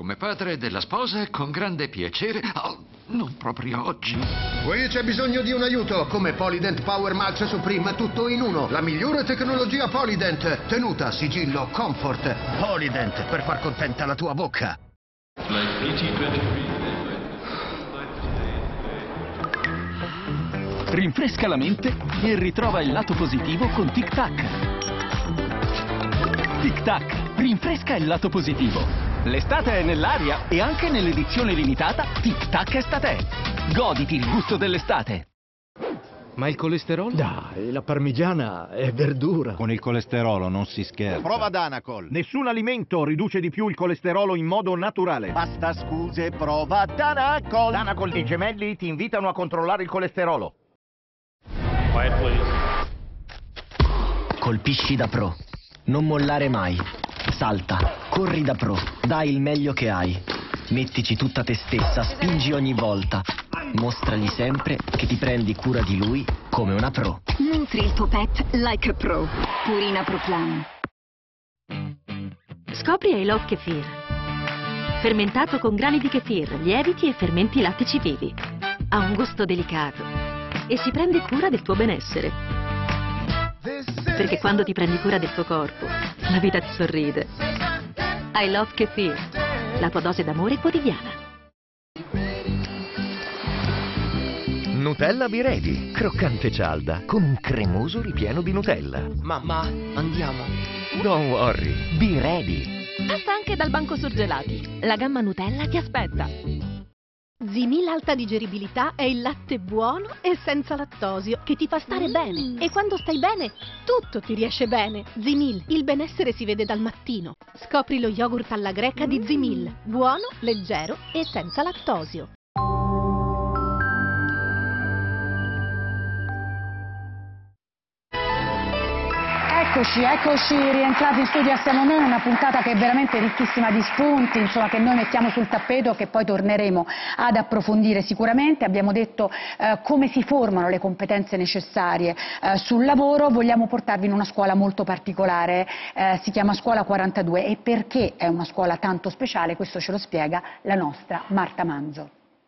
come padre della sposa, con grande piacere. Oh, non proprio oggi. Qui c'è bisogno di un aiuto. Come Polydent Power Mulch Supreme, tutto in uno. La migliore tecnologia Polydent. Tenuta, sigillo, comfort. Polydent, per far contenta la tua bocca. Rinfresca la mente e ritrova il lato positivo con Tic Tac. Tic Tac, rinfresca il lato positivo. L'estate è nell'aria e anche nell'edizione limitata Tic Tac Estate. Goditi il gusto dell'estate. Ma il colesterolo? Dai, la parmigiana è verdura. Con il colesterolo non si scherza. Prova Danacol. Nessun alimento riduce di più il colesterolo in modo naturale. Basta scuse, prova Danacol. Danacol e i gemelli ti invitano a controllare il colesterolo. Colpisci da pro. Non mollare mai. Salta, corri da pro. Dai il meglio che hai. Mettici tutta te stessa, spingi ogni volta. Mostragli sempre che ti prendi cura di lui come una pro. Nutri il tuo pet like a pro. Purina Pro Plan. Scopri I Love Kefir. Fermentato con grani di kefir, lieviti e fermenti lattici vivi. Ha un gusto delicato e si prende cura del tuo benessere. Perché quando ti prendi cura del tuo corpo, la vita ti sorride. I Love Kefir, la tua dose d'amore quotidiana. Nutella Be Ready, croccante cialda, con un cremoso ripieno di Nutella. Mamma, andiamo. Don't worry, Be Ready. Passa anche dal banco surgelati. La gamma Nutella ti aspetta. Zimil Alta Digeribilità è il latte buono e senza lattosio che ti fa stare bene. E quando stai bene, tutto ti riesce bene. Zimil, il benessere si vede dal mattino. Scopri lo yogurt alla greca di Zimil. Buono, leggero e senza lattosio. Eccoci rientrati in studio assieme a noi, una puntata che è veramente ricchissima di spunti, insomma, che noi mettiamo sul tappeto, che poi torneremo ad approfondire sicuramente. Abbiamo detto come si formano le competenze necessarie sul lavoro. Vogliamo portarvi in una scuola molto particolare, si chiama Scuola 42, e perché è una scuola tanto speciale questo ce lo spiega la nostra Marta Manzo.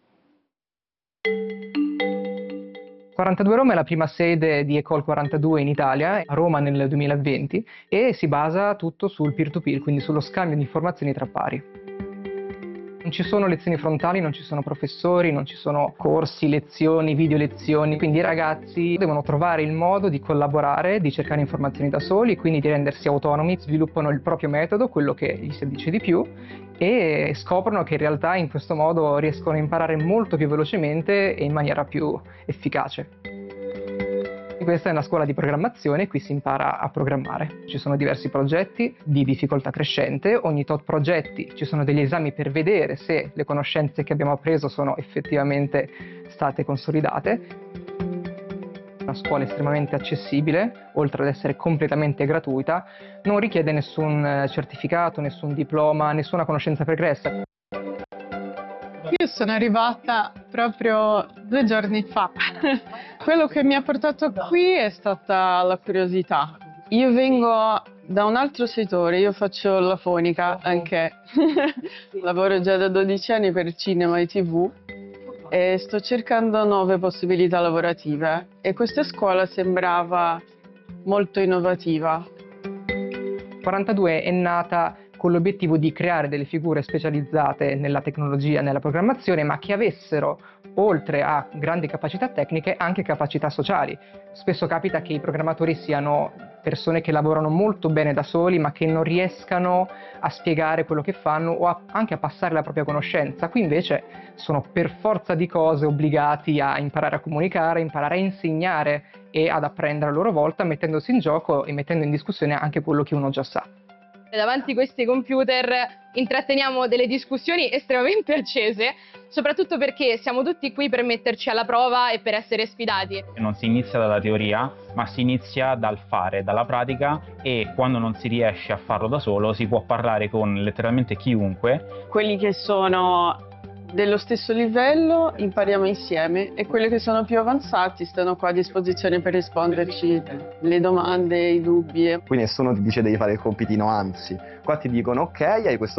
42 Roma è la prima sede di Ecole 42 in Italia, a Roma nel 2020, e si basa tutto sul peer-to-peer, quindi sullo scambio di informazioni tra pari. Non ci sono lezioni frontali, non ci sono professori, non ci sono corsi, lezioni, video lezioni, quindi i ragazzi devono trovare il modo di collaborare, di cercare informazioni da soli, quindi di rendersi autonomi, sviluppano il proprio metodo, quello che gli si addice di più, e scoprono che in realtà in questo modo riescono a imparare molto più velocemente e in maniera più efficace. Questa è una scuola di programmazione, qui si impara a programmare. Ci sono diversi progetti di difficoltà crescente, ogni tot progetti ci sono degli esami per vedere se le conoscenze che abbiamo appreso sono effettivamente state consolidate. Una scuola estremamente accessibile, oltre ad essere completamente gratuita, non richiede nessun certificato, nessun diploma, nessuna conoscenza pregressa. Io sono arrivata proprio 2 giorni fa. Quello che mi ha portato qui è stata la curiosità. Io vengo da un altro settore, io faccio la fonica anche. Lavoro già da 12 anni per cinema e TV e sto cercando nuove possibilità lavorative e questa scuola sembrava molto innovativa. 42 è nata con l'obiettivo di creare delle figure specializzate nella tecnologia e nella programmazione, ma che avessero, oltre a grandi capacità tecniche, anche capacità sociali. Spesso capita che i programmatori siano persone che lavorano molto bene da soli, ma che non riescano a spiegare quello che fanno o anche a passare la propria conoscenza. Qui invece sono per forza di cose obbligati a imparare a comunicare, imparare a insegnare e ad apprendere a loro volta, mettendosi in gioco e mettendo in discussione anche quello che uno già sa. Davanti a questi computer intratteniamo delle discussioni estremamente accese, soprattutto perché siamo tutti qui per metterci alla prova e per essere sfidati. Non si inizia dalla teoria, ma si inizia dal fare, dalla pratica, e quando non si riesce a farlo da solo si può parlare con letteralmente chiunque. Quelli che sono dello stesso livello impariamo insieme e quelli che sono più avanzati stanno qua a disposizione per risponderci le domande, i dubbi. Qui nessuno ti dice devi fare il compitino, anzi, qua ti dicono ok, hai questo